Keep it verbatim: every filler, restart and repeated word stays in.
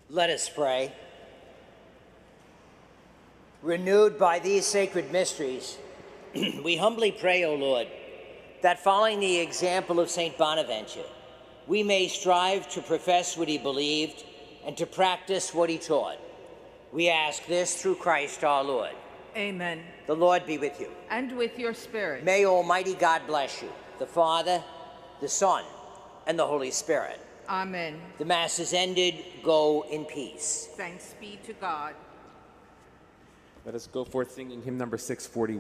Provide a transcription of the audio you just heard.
Let us pray. Renewed by these sacred mysteries, we humbly pray, O Lord, that following the example of Saint Bonaventure, we may strive to profess what he believed and to practice what he taught. We ask this through Christ our Lord. Amen. The Lord be with you. And with your spirit. May Almighty God bless you, the Father, the Son, and the Holy Spirit. Amen. The Mass is ended. Go in peace. Thanks be to God. Let us go forth singing hymn number six forty.